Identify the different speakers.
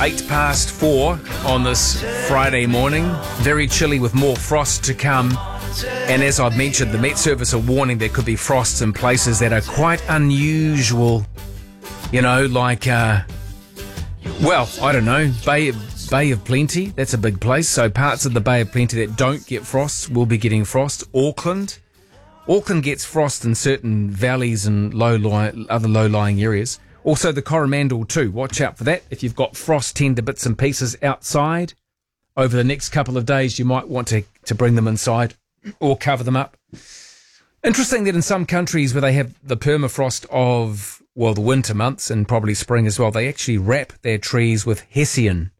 Speaker 1: 4 on this Friday morning. Very chilly with more frost to come. And as I've mentioned, the Met Service are warning there could be frosts in places that are quite unusual. You know, like, I don't know, Bay of Plenty. That's a big place. So parts of the Bay of Plenty that don't get frost will be getting frost. Auckland gets frost in certain valleys and other low-lying areas. Also the Coromandel too. Watch out for that. If you've got frost tender bits and pieces outside, over the next couple of days you might want to bring them inside or cover them up. Interesting that in some countries where they have the permafrost of, the winter months and probably spring as well, they actually wrap their trees with hessian.